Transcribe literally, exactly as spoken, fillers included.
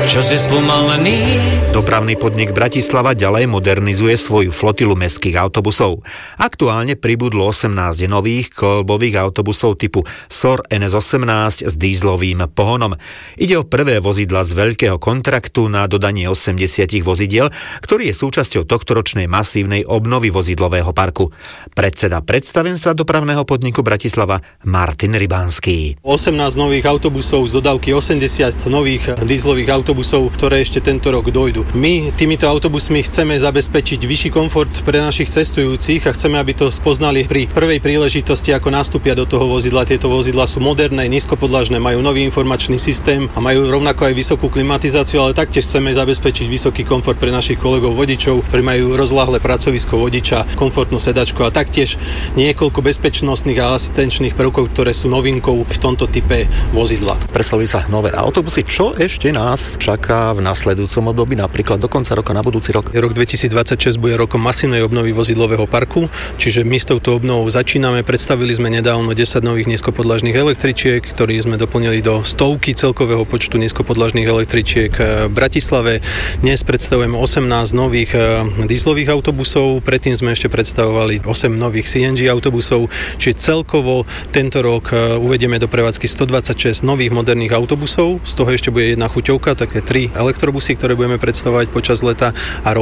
čo si spomalený. Dopravný podnik Bratislava ďalej modernizuje svoju flotilu mestských autobusov. Aktuálne pribudlo osemnásť nových kolbových autobusov typu es o er en es osemnásť s dízlovým pohonom. Ide o prvé vozidla z veľkého kontraktu na dodanie osemdesiat vozidiel, ktorý je súčasťou tohtoročnej masívnej obnovy vozidlového parku. Predseda predstavenstva dopravného podniku Bratislava Martin Rybánsky. osemnásť nových autobusov z dodávky osemdesiat nových dízlových autobusov, ktoré ešte tento rok dojdú. My týmito autobusmi chceme zabezpečiť vyšší komfort pre našich cestujúcich a chceme, aby to spoznali pri prvej príležitosti, ako nastúpia do toho vozidla. Tieto vozidlá sú moderné, nízkopodlažné, majú nový informačný systém a majú rovnako aj vysokú klimatizáciu, ale taktiež chceme zabezpečiť vysoký komfort pre našich kolegov vodičov, ktorí majú rozláhle pracovisko vodiča, komfortnú sedačku a taktiež niekoľko bezpečnostných a asistenčných prvkov, ktoré sú novinkou v tomto type vozidla. Preslovili sa nové autobusy. Čo ešte nás čaká v nasledujúcom období, napríklad do konca roka, na budúci rok? Rok dvetisícdvadsaťšesť bude rokom masívnej obnovy vozidlového parku, čiže my s touto obnovou začíname. Predstavili sme nedávno desať nových nízkopodlažných električiek, ktoré sme doplnili do stovky celkového počtu nízkopodlažných električiek v Bratislave. Dnes predstavujeme osemnásť nových dízlových autobusov, predtým sme ešte predstavovali osem nových C N G autobusov, čiže celkovo tento rok uvedieme do prevádzky stodvadsaťšesť nových moderných autobusov, z toho ešte bude jedna chuťovka, také tri elektrobusy, ktoré budeme predstavovať počas leta a